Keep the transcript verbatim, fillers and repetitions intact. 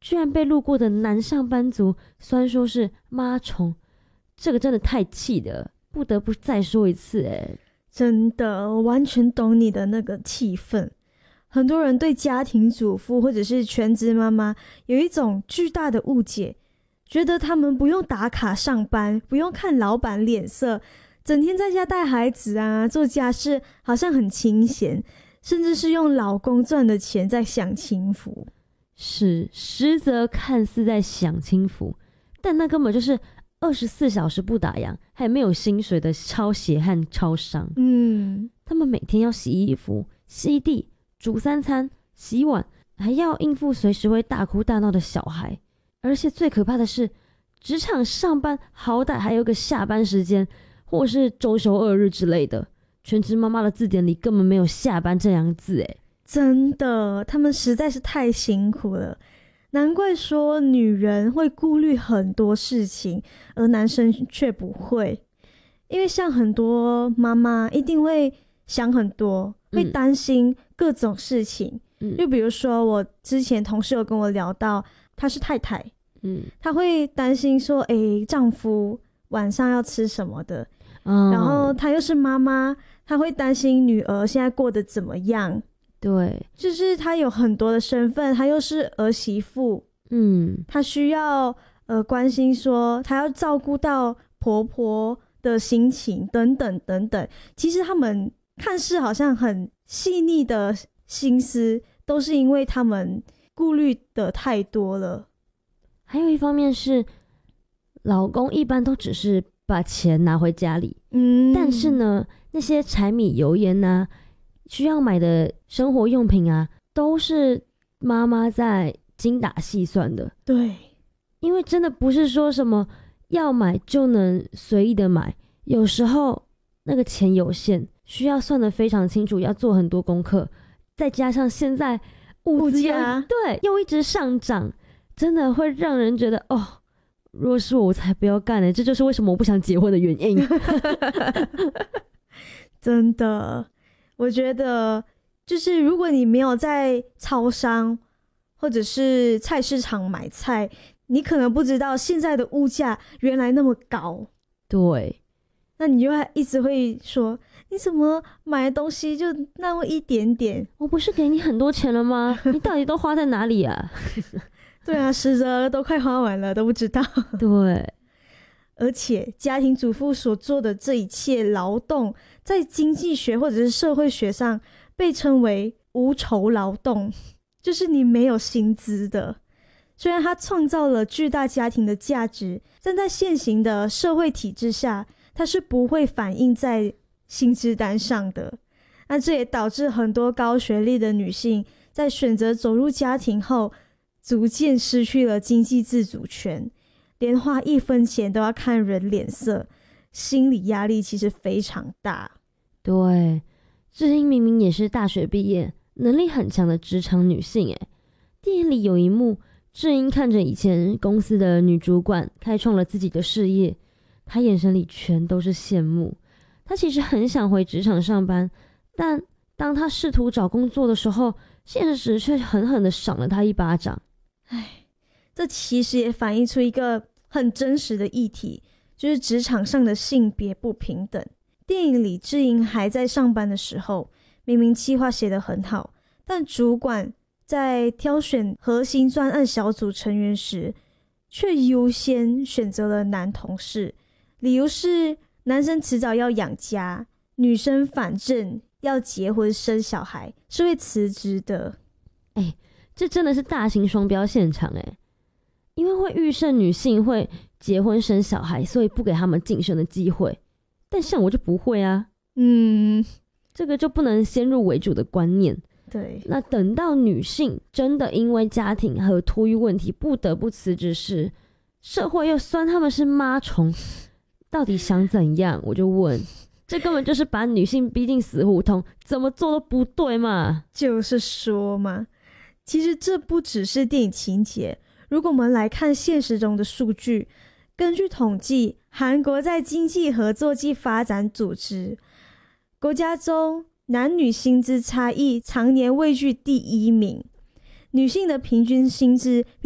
居然被路过的男上班族酸说是妈虫，这个真的太气了，不得不再说一次耶。 真的，我完全懂你的那个气氛。很多人对家庭主妇或者是全职妈妈有一种巨大的误解，觉得他们不用打卡上班，不用看老板脸色，整天在家带孩子啊，做家事好像很清闲，甚至是用老公赚的钱在享清福。 是，实则看似在享清福，但那根本就是二十四小时不打烊还没有薪水的超血汗超商。 嗯， 他们每天要洗衣服、吸地、煮三餐、洗碗，还要应付随时会大哭大闹的小孩。而且最可怕的是，职场上班好歹还有个下班时间，或是周休二日之类的，全职妈妈的字典里根本没有下班这两个字耶。 真的，他们实在是太辛苦了，难怪说女人会顾虑很多事情，而男生却不会。因为像很多妈妈一定会想很多，会担心各种事情。嗯，就比如说我之前同事有跟我聊到，她是太太，嗯，她会担心说，哎、欸，丈夫晚上要吃什么的，哦、然后她又是妈妈，她会担心女儿现在过得怎么样。 对， 就是她有很多的身份，她又是儿媳妇，嗯，她需要呃关心说，她要照顾到婆婆的心情等等等等。其实他们看似好像很细腻的心思，都是因为他们顾虑的太多了。 还有一方面是，老公一般都只是把钱拿回家里，嗯，但是呢，那些柴米油盐啊，需要买的生活用品啊，都是妈妈在精打细算的。 对， 因为真的不是说什么要买就能随意的买，有时候那个钱有限，需要算得非常清楚，要做很多功课，再加上现在物资又对又一直上涨，真的会让人觉得哦，如果是我，我才不要干呢。这就是为什么我不想结婚的原因。 真的。我觉得就是如果你没有在超商或者是菜市场买菜，你可能不知道现在的物价原来那么高。 对， 那你就会一直会说，你怎么买的东西就那么一点点？ 我不是给你很多钱了吗？你到底都花在哪里啊？ 对啊，实则都快花完了都不知道。 对， 而且家庭主妇所做的这一切劳动，在经济学或者是社会学上被称为无酬劳动，就是你没有薪资的。虽然它创造了巨大家庭的价值，但在现行的社会体制下，它是不会反映在薪资单上的。那这也导致很多高学历的女性在选择走入家庭后，逐渐失去了经济自主权，连花一分钱都要看人脸色，心理压力其实非常大。 对，志英明明也是大学毕业，能力很强的职场女性耶。电影里有一幕，志英看着以前公司的女主管开创了自己的事业，她眼神里全都是羡慕。她其实很想回职场上班，但当她试图找工作的时候，现实却狠狠地赏了她一巴掌。 唉，这其实也反映出一个很真实的议题，就是职场上的性别不平等。电影里志英还在上班的时候，明明计划写得很好，但主管在挑选核心专案小组成员时，却优先选择了男同事，理由是男生迟早要养家，女生反正要结婚生小孩，是会辞职的。 哎，这真的是大型双标现场哎！因为会预设女性会结婚生小孩，所以不给他们晋升的机会。但像我就不会啊，嗯，这个就不能先入为主的观念。 对， 那等到女性真的因为家庭和托育问题不得不辞职时，社会又酸他们是妈虫，到底想怎样？我就问，这根本就是把女性逼进死胡同，怎么做都不对嘛。 就是说嘛，其实这不只是电影情节，如果我们来看现实中的数据，根据统计，韩国在经济合作暨发展组织国家中，男女薪资差异常年位居第一名，女性的平均薪资